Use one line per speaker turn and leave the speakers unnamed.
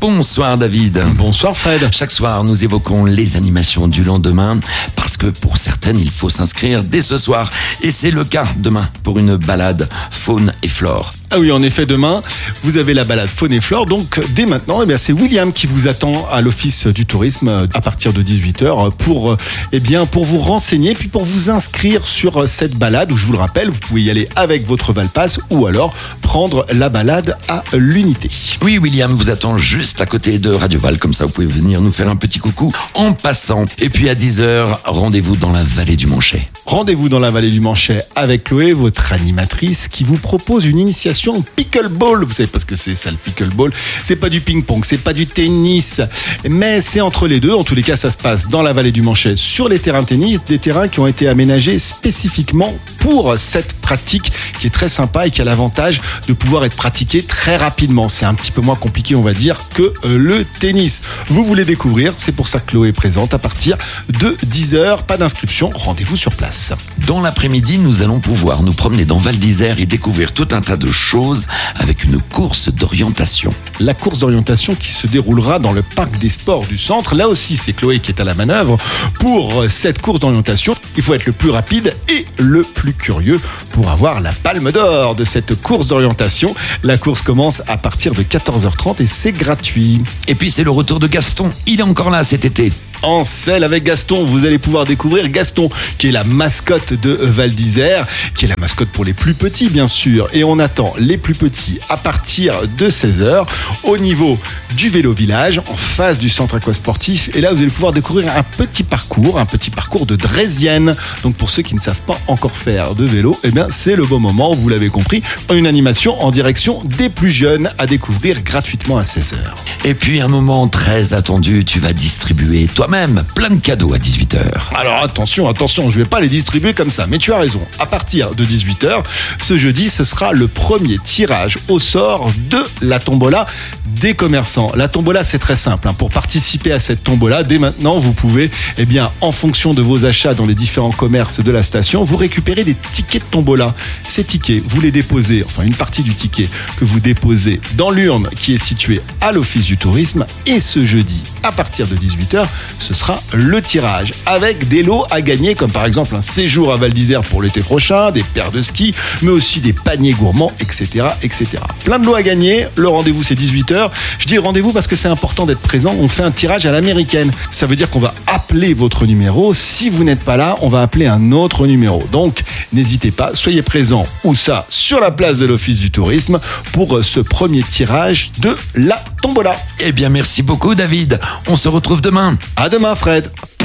Bonsoir David.
Bonsoir Fred.
Chaque soir, nous évoquons les animations du lendemain parce que pour certaines, il faut s'inscrire dès ce soir. Et c'est le cas demain pour une balade faune et flore.
Ah oui, en effet, demain, vous avez la balade faune et flore. Donc, dès maintenant, c'est William qui vous attend à l'Office du tourisme à partir de 18h pour vous renseigner puis pour vous inscrire sur cette balade où, je vous le rappelle, vous pouvez y aller avec votre Valpass ou alors prendre la balade à l'unité.
Oui, William vous attend juste à côté de Radio Val. Comme ça, vous pouvez venir nous faire un petit coucou en passant. Et puis à 10h, rendez-vous dans la vallée du Manchet.
Rendez-vous dans la vallée du Manchet avec Chloé, votre animatrice, qui vous propose une initiation au pickleball. Vous savez pas ce que c'est, ça, le pickleball. C'est pas du ping-pong, c'est pas du tennis, mais c'est entre les deux. En tous les cas, ça se passe dans la vallée du Manchet, sur les terrains de tennis, des terrains qui ont été aménagés spécifiquement pour cette pratique qui est très sympa et qui a l'avantage de pouvoir être pratiquée très rapidement. C'est un petit peu moins compliqué, on va dire, que le tennis. Vous voulez découvrir, c'est pour ça que Chloé est présente à partir de 10h. Pas d'inscription, rendez-vous sur place.
Dans l'après-midi, nous allons pouvoir nous promener dans Val d'Isère et découvrir tout un tas de choses avec une course d'orientation.
La course d'orientation qui se déroulera dans le parc des sports du centre. Là aussi, c'est Chloé qui est à la manœuvre pour cette course d'orientation. Il faut être le plus rapide et le plus curieux pour avoir la palme d'or de cette course d'orientation. La course commence à partir de 14h30 et c'est gratuit.
Et puis c'est le retour de Gaston. Il est encore là cet été.
En selle avec Gaston, vous allez pouvoir découvrir Gaston, qui est la mascotte de Val d'Isère, qui est la mascotte pour les plus petits, bien sûr. Et on attend les plus petits à partir de 16h au niveau du vélo village, en face du centre aquasportif. Et là, vous allez pouvoir découvrir un petit parcours de draisienne. Donc, pour ceux qui ne savent pas encore faire de vélo, c'est le bon moment, vous l'avez compris. Une animation en direction des plus jeunes à découvrir gratuitement à 16h.
Et puis, un moment très attendu, tu vas distribuer toi-même plein de cadeaux à 18h.
Alors attention, je vais pas les distribuer comme ça, mais tu as raison. À partir de 18h, ce jeudi, ce sera le premier tirage au sort de la tombola des commerçants. La tombola, c'est très simple. Pour participer à cette tombola, dès maintenant, vous pouvez, en fonction de vos achats dans les différents commerces de la station, vous récupérez des tickets de tombola. Ces tickets, vous les déposez, une partie du ticket que vous déposez dans l'urne qui est située à l'Office du tourisme. Et ce jeudi, à partir de 18h, ce sera le tirage avec des lots à gagner, comme par exemple un séjour à Val d'Isère pour l'été prochain, des paires de ski, mais aussi des paniers gourmands, etc., etc. Plein de lots à gagner. Le rendez-vous, c'est 18h. Je dis rendez-vous parce que c'est important d'être présent. On fait un tirage à l'américaine. Ça veut dire qu'on va appeler votre numéro. Si vous n'êtes pas là, on va appeler un autre numéro. Donc, n'hésitez pas, soyez présents. Où ça? Sur la place de l'Office du tourisme pour ce premier tirage de la tombola.
Eh bien, merci beaucoup, David. On se retrouve demain.
À demain, Fred.